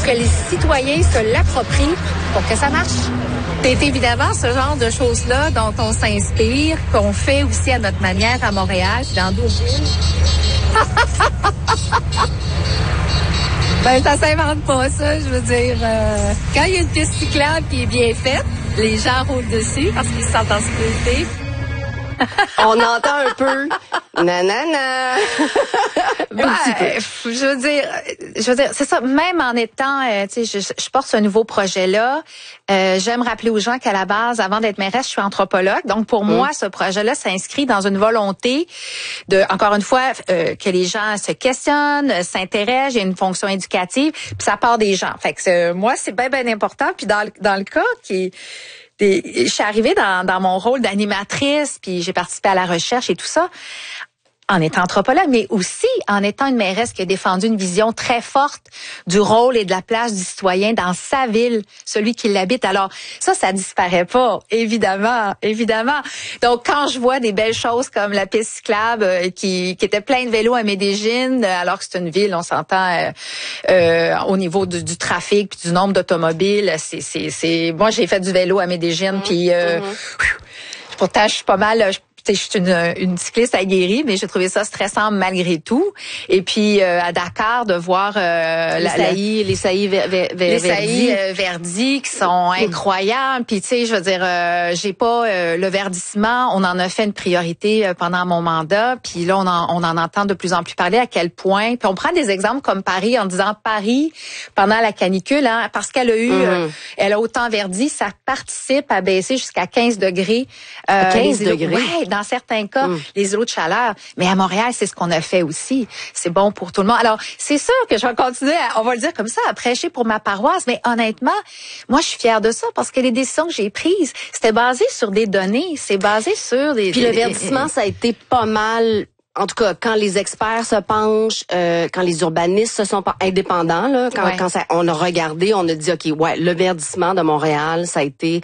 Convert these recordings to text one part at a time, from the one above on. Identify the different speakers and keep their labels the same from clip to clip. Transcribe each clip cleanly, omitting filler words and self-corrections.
Speaker 1: que les citoyens se l'approprient pour que ça marche. C'est évidemment ce genre de choses-là dont on s'inspire, qu'on fait aussi à notre manière à Montréal, dans d'autres villes. Ben, ça s'invente pas, ça. Je veux dire, quand il y a une piste cyclable qui est bien faite, les gens roulent dessus parce qu'ils se sentent en sécurité.
Speaker 2: On entend un peu nanana.
Speaker 3: Je veux dire, c'est ça. Même en étant, tu sais, je porte ce nouveau projet-là. J'aime rappeler aux gens qu'à la base, avant d'être mairesse, je suis anthropologue. Donc, pour moi, ce projet-là s'inscrit dans une volonté de, encore une fois, que les gens se questionnent, s'intéressent. Il y a une fonction éducative, puis ça part des gens. Fait que moi, c'est bien important. Puis dans le cas je suis arrivée dans mon rôle d'animatrice, puis j'ai participé à la recherche et tout ça, en étant anthropologue, mais aussi en étant une mairesse qui a défendu une vision très forte du rôle et de la place du citoyen dans sa ville, celui qui l'habite. Alors, ça disparaît pas, évidemment. Donc, quand je vois des belles choses comme la piste cyclable qui était plein de vélos à Medellín, alors que c'est une ville, on s'entend, au niveau du trafic puis du nombre d'automobiles, c'est moi, j'ai fait du vélo à Medellín, puis pourtant, je suis pas mal... Je suis une cycliste aguerrie, mais j'ai trouvé ça stressant malgré tout. Et puis à Dakar, de voir
Speaker 2: les saillies
Speaker 3: Verdi qui sont incroyables. Puis tu sais, je veux dire, j'ai pas le verdissement. On en a fait une priorité pendant mon mandat. Puis là, on en entend de plus en plus parler. À quel point. Puis on prend des exemples comme Paris en disant Paris pendant la canicule, hein, parce qu'elle a eu, elle a autant verdi, ça participe à baisser jusqu'à 15 degrés.
Speaker 2: 15 degrés.
Speaker 3: Ouais, dans certains cas, les îlots de chaleur. Mais à Montréal, c'est ce qu'on a fait aussi. C'est bon pour tout le monde. Alors, c'est sûr que je vais continuer, on va le dire comme ça, à prêcher pour ma paroisse. Mais honnêtement, moi, je suis fière de ça parce que les décisions que j'ai prises, c'était basé sur des données. C'est basé sur des...
Speaker 2: Puis le verdissement, ça a été pas mal... En tout cas, quand les experts se penchent, quand les urbanistes se sont indépendants, là, quand on a regardé, on a dit ok, ouais, le verdissement de Montréal, ça a été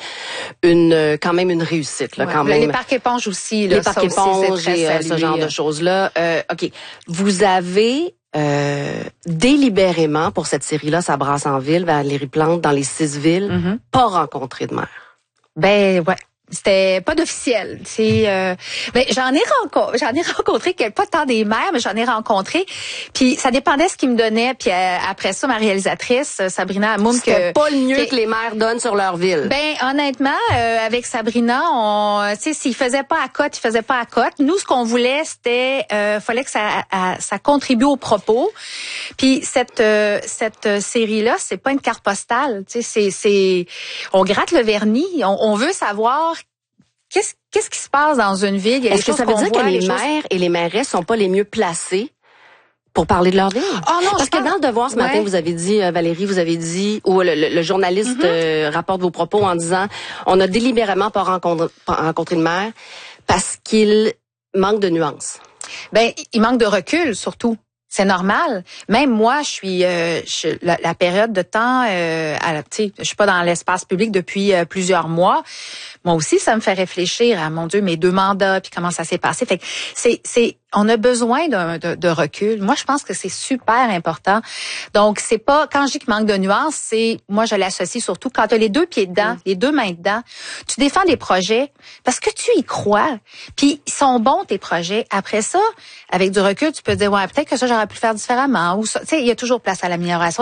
Speaker 2: quand même une réussite, là, quand même.
Speaker 3: Les parcs éponges aussi, là,
Speaker 2: les parcs éponges et ce genre de choses là. Ok, vous avez délibérément pour cette série-là, ça brasse en ville, Valérie Plante dans les 6 villes, pas rencontré de maire.
Speaker 3: Ben ouais. C'était pas d'officiel. C'est ben j'en ai rencontré pas tant des maires, mais j'en ai rencontré. Puis ça dépendait ce qu'ils me donnaient. Puis après ça, ma réalisatrice Sabrina Hamoum,
Speaker 2: c'était pas le mieux que les maires donnent sur leur ville.
Speaker 3: Ben honnêtement, avec Sabrina, tu sais, s'ils faisaient pas à cote, ils faisaient pas à cote. Nous, ce qu'on voulait, c'était fallait que ça contribue au propos. Puis cette série-là, c'est pas une carte postale. Tu sais, c'est on gratte le vernis. On veut savoir qu'est-ce qui se passe dans une ville.
Speaker 2: Est-ce que ça veut dire que les maires et les mairesses sont pas les mieux placés pour parler de leur ville?
Speaker 3: Oh non,
Speaker 2: parce que dans le Devoir ce matin, vous avez dit, Valérie, ou le journaliste rapporte vos propos en disant, on a délibérément pas rencontré de maire parce qu'il manque de nuances.
Speaker 3: Ben, il manque de recul surtout. C'est normal. Même moi, je suis la période de temps, tu sais, je suis pas dans l'espace public depuis plusieurs mois. Moi aussi, ça me fait réfléchir à mon Dieu, mes 2 mandats, puis comment ça s'est passé. Fait que on a besoin de recul. Moi, je pense que c'est super important. Donc, c'est pas quand je dis qu'il manque de nuances, c'est moi je l'associe surtout quand tu as les 2 pieds dedans, les 2 mains dedans. Tu défends des projets parce que tu y crois. Puis ils sont bons tes projets. Après ça, avec du recul, tu peux te dire ouais, peut-être que ça j'aurais pu le faire différemment ou ça. Tu sais, il y a toujours place à l'amélioration.